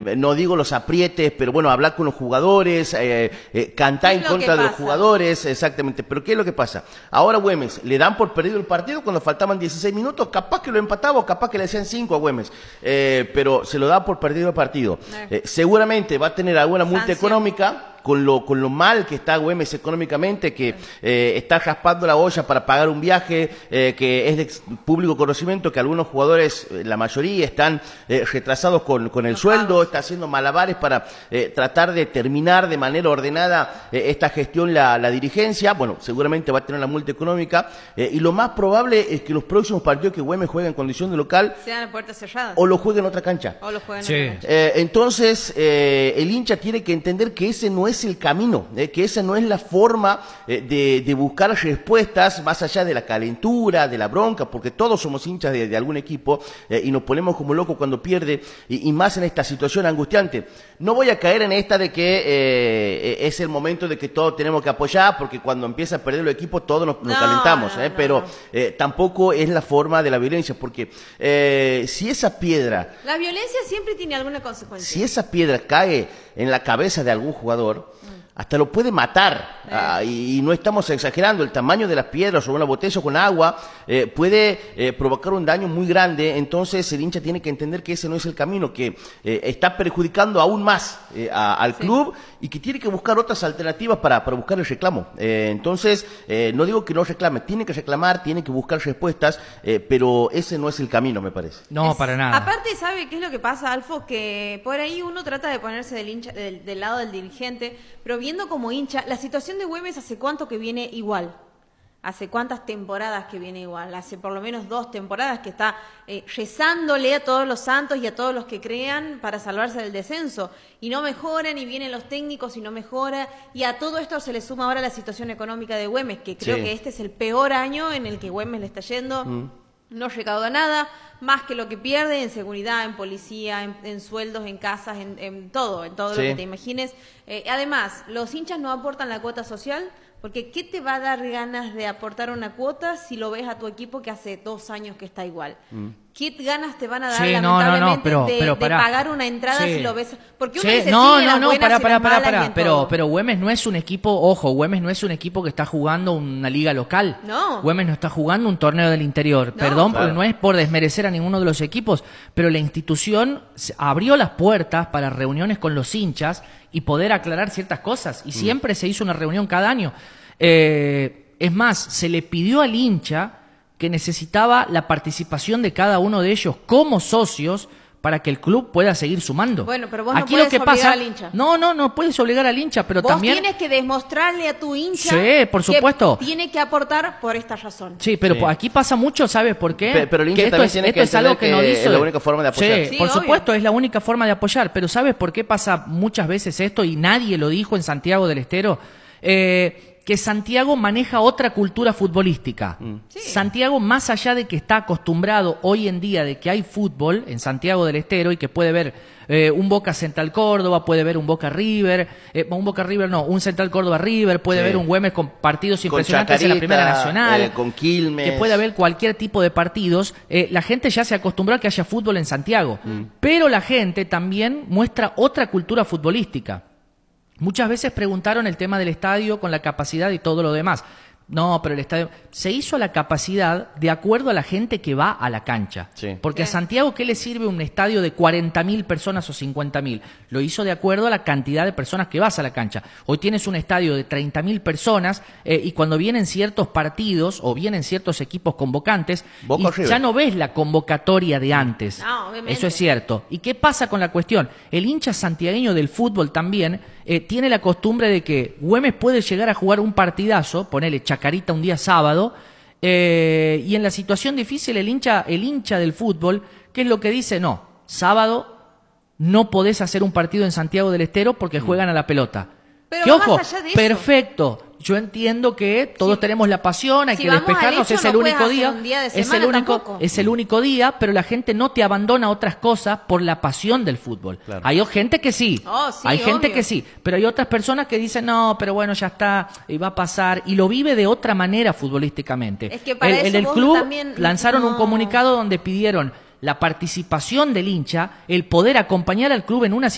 no digo los aprietes, pero bueno, hablar con los jugadores, cantar en contra de los jugadores, exactamente. Pero ¿qué es lo que pasa? Ahora Güemes, le dan por perdido el partido cuando faltaban 16 minutos, capaz que lo empataba o capaz que le hacían 5 a Güemes, pero se lo da por perdido el partido. Seguramente va a tener alguna multa económica, con lo mal que está Güemes económicamente, que está raspando la olla para pagar un viaje, que es de público conocimiento que algunos jugadores, la mayoría, están retrasados con el sueldo, está haciendo malabares para tratar de terminar de manera ordenada esta gestión la dirigencia. Bueno, seguramente va a tener la multa económica, y lo más probable es que los próximos partidos que Güemes juegue en condición de local sean a puertas cerradas o lo juegue en otra cancha. Entonces el hincha tiene que entender que ese no es el camino, que esa no es la forma de buscar respuestas más allá de la calentura, de la bronca, porque todos somos hinchas de algún equipo y nos ponemos como locos cuando pierde, y más en esta situación angustiante. No voy a caer en esta de que es el momento de que todos tenemos que apoyar, porque cuando empieza a perder el equipo todos nos calentamos, pero tampoco es la forma de la violencia, porque si esa piedra... La violencia siempre tiene alguna consecuencia. Si esa piedra cae en la cabeza de algún jugador, hasta lo puede matar, y no estamos exagerando. El tamaño de las piedras o una botella con agua puede provocar un daño muy grande. Entonces el hincha tiene que entender que ese no es el camino, que está perjudicando aún más al club, y que tiene que buscar otras alternativas para buscar el reclamo. Entonces no digo que no reclame, tiene que reclamar, tiene que buscar respuestas, pero ese no es el camino, me parece. No, para nada. Aparte, ¿sabe qué es lo que pasa, Alfo? Que por ahí uno trata de ponerse del lado del dirigente, pero viendo como hincha, la situación de Güemes hace cuánto que viene igual. Hace cuántas temporadas que viene igual. Hace por lo menos 2 temporadas que está rezándole a todos los santos y a todos los que crean para salvarse del descenso. Y no mejoran, y vienen los técnicos y no mejora. Y a todo esto se le suma ahora la situación económica de Güemes, que creo que este es el peor año en el que Güemes le está yendo. No recauda nada, más que lo que pierde en seguridad, en policía, en sueldos, en casas, en todo lo que te imagines. Además, los hinchas no aportan la cuota social, porque ¿qué te va a dar ganas de aportar una cuota si lo ves a tu equipo que hace 2 años que está igual? ¿Qué ganas te van a dar lamentablemente de pagar una entrada si lo ves? Porque uno dice, pero Güemes no es un equipo, ojo, Güemes no es un equipo que está jugando una liga local. No. Güemes no está jugando un torneo del interior. Perdón, porque no es por desmerecer a ninguno de los equipos, pero la institución abrió las puertas para reuniones con los hinchas y poder aclarar ciertas cosas, y siempre se hizo una reunión cada año. Es más, se le pidió al hincha que necesitaba la participación de cada uno de ellos como socios para que el club pueda seguir sumando. Bueno, pero vos aquí no puedes lo que obligar pasa, al hincha. No puedes obligar al hincha, pero vos también... tienes que demostrarle a tu hincha por supuesto. que tiene que aportar por esta razón. Sí, pero aquí pasa mucho, ¿sabes por qué? Pero el hincha también tiene que entender que es la única forma de apoyar. Sí, por supuesto, es la única forma de apoyar, pero ¿sabes por qué pasa muchas veces esto? Y nadie lo dijo en Santiago del Estero. Que Santiago maneja otra cultura futbolística. Santiago, más allá de que está acostumbrado hoy en día de que hay fútbol en Santiago del Estero y que puede ver un Boca Central Córdoba, puede ver un Boca River, un Central Córdoba River, puede ver un Güemes con partidos impresionantes en la Primera Nacional, con Quilmes, que puede haber cualquier tipo de partidos. La gente ya se acostumbró a que haya fútbol en Santiago, pero la gente también muestra otra cultura futbolística. Muchas veces preguntaron el tema del estadio con la capacidad y todo lo demás. No, pero el estadio se hizo a la capacidad de acuerdo a la gente que va a la cancha. Porque a Santiago, ¿qué le sirve un estadio de 40.000 personas o 50.000? Lo hizo de acuerdo a la cantidad de personas que vas a la cancha. Hoy tienes un estadio de 30.000 personas y cuando vienen ciertos partidos o vienen ciertos equipos convocantes, ya no ves la convocatoria de antes. No, obviamente. Eso es cierto. ¿Y qué pasa con la cuestión? El hincha santiagueño del fútbol también tiene la costumbre de que Güemes puede llegar a jugar un partidazo, ponele Chacarita un día sábado, y en la situación difícil el hincha del fútbol, ¿qué es lo que dice? No, sábado no podés hacer un partido en Santiago del Estero porque juegan a la pelota. Pero que ojo, más allá de eso, perfecto. Yo entiendo que todos tenemos la pasión, hay que despejarnos, es el único día, es el único día, pero la gente no te abandona otras cosas por la pasión del fútbol. Hay gente que sí, hay gente que sí, pero hay otras personas que dicen, no, pero bueno, ya está, y va a pasar, y lo vive de otra manera futbolísticamente. Es que para en el club lanzaron un comunicado donde pidieron la participación del hincha, el poder acompañar al club en una